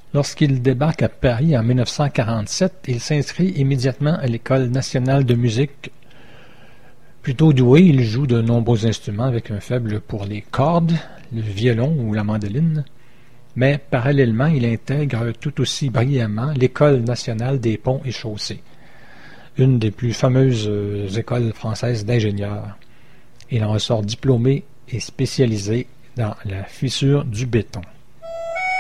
Lorsqu'il débarque à Paris en 1947, il s'inscrit immédiatement à l'École nationale de musique. Plutôt doué, il joue de nombreux instruments avec un faible pour les cordes, le violon ou la mandoline. Mais parallèlement, il intègre tout aussi brillamment l'École nationale des ponts et chaussées, une des plus fameuses écoles françaises d'ingénieurs. Il en ressort diplômé et spécialisé dans la fissure du béton.